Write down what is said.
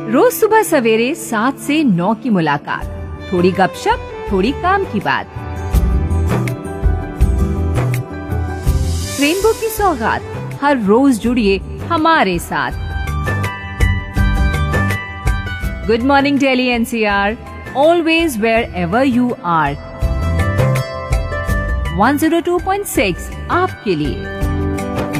रोज सुबह सवेरे 7 से 9 की मुलाकात, थोड़ी गपशप, थोड़ी काम की बात। रेनबो की सौगात, हर रोज जुड़िए हमारे साथ। Good morning Delhi NCR, always wherever you are. 102.6 आपके लिए।